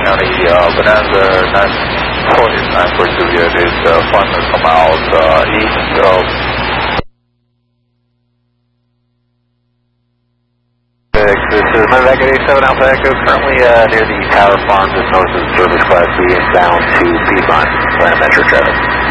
County, Bonanza, 949 for Juliet is final come out east of This is Novak 87 Alpha Echo, currently near the Tower Farms and north of Service Class B and bound to Piedmont, Atlanta Metro traffic.